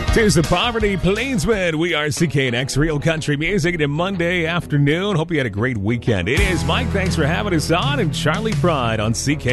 Here's the Poverty Plainsman. We are CKNX Real Country Music. It's Monday afternoon. Hope you had a great weekend. It is Mike. Thanks for having us on. And Charlie Pride on CK.